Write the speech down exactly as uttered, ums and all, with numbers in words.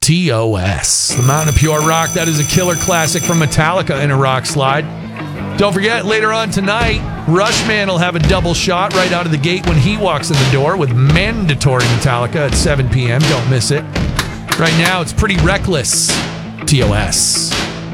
T O S. The Mountain of Pure Rock. That is a killer classic from Metallica in a rock slide. Don't forget, later on tonight, Rushman will have a double shot right out of the gate when he walks in the door with mandatory Metallica at seven p.m. Don't miss it. Right now, it's Pretty Reckless. T O S.